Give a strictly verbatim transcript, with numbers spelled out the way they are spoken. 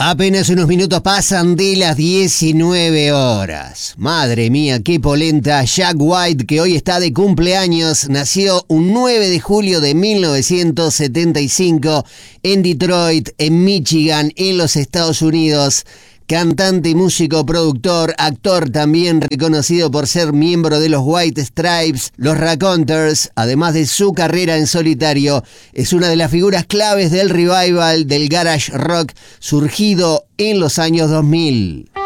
Apenas unos minutos pasan de las diecinueve horas. Madre mía, qué polenta. Jack White, que hoy está de cumpleaños, nació un nueve de julio de mil novecientos setenta y cinco en Detroit, en Michigan, en los Estados Unidos. Cantante, músico, productor, actor, también reconocido por ser miembro de los White Stripes, los Raconteurs. Además de su carrera en solitario, es una de las figuras claves del revival del garage rock surgido en los años dos mil.